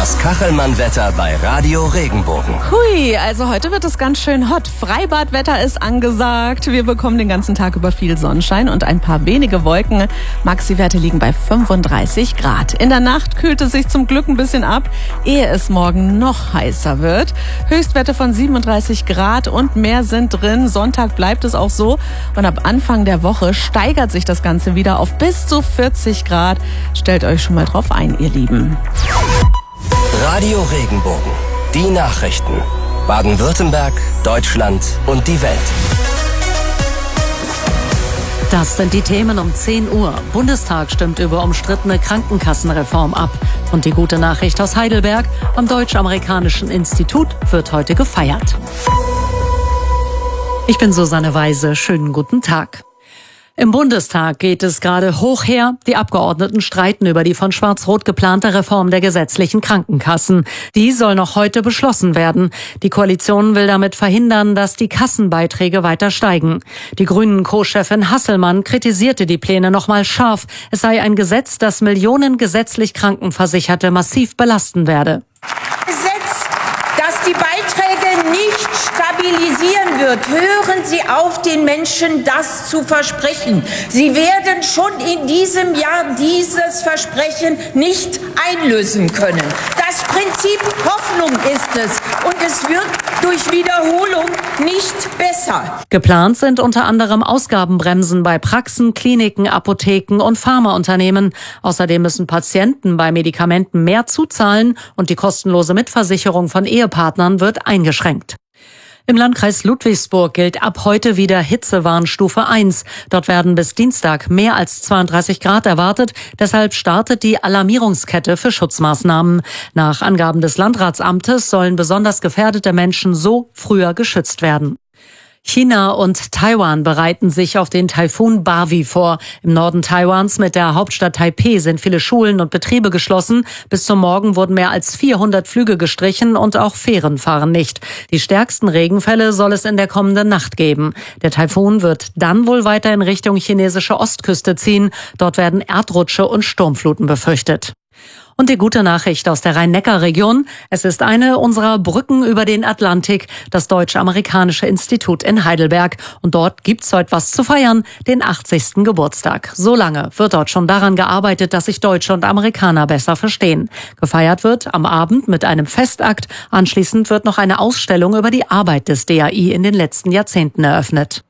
Das Kachelmann-Wetter bei Radio Regenbogen. Hui, also heute wird es ganz schön hot. Freibadwetter ist angesagt. Wir bekommen den ganzen Tag über viel Sonnenschein und ein paar wenige Wolken. Maxi-Werte liegen bei 35 Grad. In der Nacht kühlt es sich zum Glück ein bisschen ab, ehe es morgen noch heißer wird. Höchstwerte von 37 Grad und mehr sind drin. Sonntag bleibt es auch so. Und ab Anfang der Woche steigert sich das Ganze wieder auf bis zu 40 Grad. Stellt euch schon mal drauf ein, ihr Lieben. Radio Regenbogen. Die Nachrichten. Baden-Württemberg, Deutschland und die Welt. Das sind die Themen um 10 Uhr. Bundestag stimmt über umstrittene Krankenkassenreform ab. Und die gute Nachricht aus Heidelberg: am Deutsch-Amerikanischen Institut wird heute gefeiert. Ich bin Susanne Weise. Schönen guten Tag. Im Bundestag geht es gerade hoch her. Die Abgeordneten streiten über die von Schwarz-Rot geplante Reform der gesetzlichen Krankenkassen. Die soll noch heute beschlossen werden. Die Koalition will damit verhindern, dass die Kassenbeiträge weiter steigen. Die Grünen-Co-Chefin Hasselmann kritisierte die Pläne nochmal scharf. Es sei ein Gesetz, das Millionen gesetzlich Krankenversicherte massiv belasten werde. Gesetz, das die Beiträge nicht stabilisieren wird. Hören Sie auf, den Menschen das zu versprechen. Sie werden schon in diesem Jahr dieses Versprechen nicht einlösen können. Das Prinzip Hoffnung ist es und es wird durch Wiederholung nicht besser. Geplant sind unter anderem Ausgabenbremsen bei Praxen, Kliniken, Apotheken und Pharmaunternehmen. Außerdem müssen Patienten bei Medikamenten mehr zuzahlen und die kostenlose Mitversicherung von Ehepartnern wird eingeschränkt. Im Landkreis Ludwigsburg gilt ab heute wieder Hitzewarnstufe 1. Dort werden bis Dienstag mehr als 32 Grad erwartet. Deshalb startet die Alarmierungskette für Schutzmaßnahmen. Nach Angaben des Landratsamtes sollen besonders gefährdete Menschen so früher geschützt werden. China und Taiwan bereiten sich auf den Taifun Barwi vor. Im Norden Taiwans mit der Hauptstadt Taipeh sind viele Schulen und Betriebe geschlossen. Bis zum Morgen wurden mehr als 400 Flüge gestrichen und auch Fähren fahren nicht. Die stärksten Regenfälle soll es in der kommenden Nacht geben. Der Taifun wird dann wohl weiter in Richtung chinesische Ostküste ziehen. Dort werden Erdrutsche und Sturmfluten befürchtet. Und die gute Nachricht aus der Rhein-Neckar-Region: Es ist eine unserer Brücken über den Atlantik, das Deutsch-Amerikanische Institut in Heidelberg. Und dort gibt's heute was zu feiern, den 80. Geburtstag. So lange wird dort schon daran gearbeitet, dass sich Deutsche und Amerikaner besser verstehen. Gefeiert wird am Abend mit einem Festakt. Anschließend wird noch eine Ausstellung über die Arbeit des DAI in den letzten Jahrzehnten eröffnet.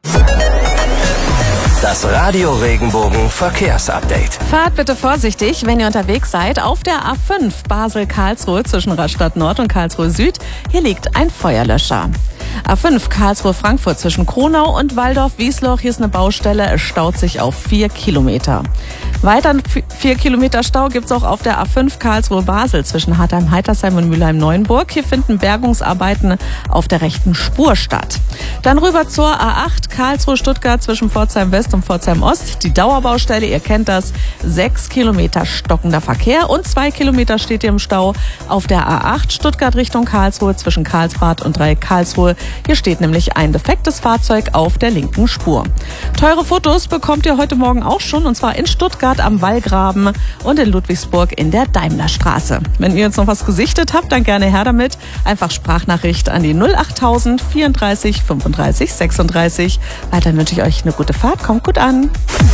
Das Radio Regenbogen Verkehrsupdate. Fahrt bitte vorsichtig, wenn ihr unterwegs seid. Auf der A5 Basel-Karlsruhe zwischen Rastatt Nord und Karlsruhe Süd. Hier liegt ein Feuerlöscher. A5 Karlsruhe-Frankfurt zwischen Kronau und Waldorf-Wiesloch. Hier ist eine Baustelle. Es staut sich auf 4 Kilometer. Weiter 4 Kilometer Stau gibt's auch auf der A5 Karlsruhe-Basel zwischen Hartheim-Heitersheim und Mülheim-Neuenburg. Hier finden Bergungsarbeiten auf der rechten Spur statt. Dann rüber zur A8 Karlsruhe-Stuttgart zwischen Pforzheim-West und Pforzheim-Ost. Die Dauerbaustelle, ihr kennt das, 6 Kilometer stockender Verkehr und 2 Kilometer steht ihr im Stau auf der A8 Stuttgart Richtung Karlsruhe zwischen Karlsbad und Dreieck Karlsruhe. Hier steht nämlich ein defektes Fahrzeug auf der linken Spur. Teure Fotos bekommt ihr heute Morgen auch schon, und zwar in Stuttgart am Wallgraben und in Ludwigsburg in der Daimlerstraße. Wenn ihr jetzt noch was gesichtet habt, dann gerne her damit. Einfach Sprachnachricht an die 08000 34 35 36. Weiter wünsche ich euch eine gute Fahrt. Kommt gut an.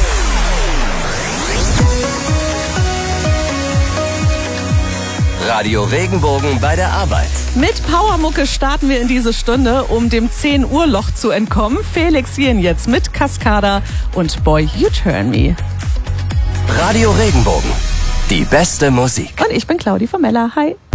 Radio Regenbogen bei der Arbeit. Mit Powermucke starten wir in diese Stunde, um dem 10 Uhr Loch zu entkommen. Felix Jen jetzt mit Cascada und Boy You Turn Me. Radio Regenbogen. Die beste Musik. Und ich bin Claudi von Meller. Hi.